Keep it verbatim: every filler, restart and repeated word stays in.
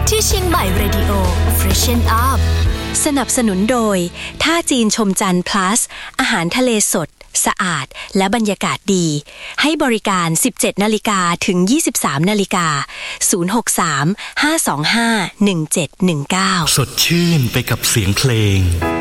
ที่เชียงใหม่เรดิโอ Freshen Up สนับสนุนโดยท่าจีนชมจันทร์ plus อาหารทะเลสดสะอาดและบรรยากาศดีให้บริการ สิบเจ็ดนาฬิกา ถึง ยี่สิบสามนาฬิกา ศูนย์ หก สาม ห้า สอง ห้า หนึ่ง เจ็ด หนึ่ง เก้าสดชื่นไปกับเสียงเพลง